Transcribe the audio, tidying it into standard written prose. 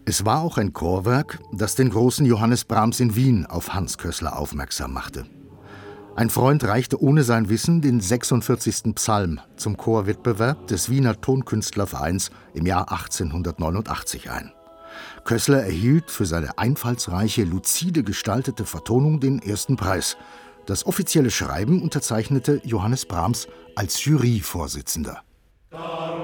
Es war auch ein Chorwerk, das den großen Johannes Brahms in Wien auf Hans Kössler aufmerksam machte. Ein Freund reichte ohne sein Wissen den 46. Psalm zum Chorwettbewerb des Wiener Tonkünstlervereins im Jahr 1889 ein. Kössler erhielt für seine einfallsreiche, luzide gestaltete Vertonung den ersten Preis. Das offizielle Schreiben unterzeichnete Johannes Brahms als Juryvorsitzender.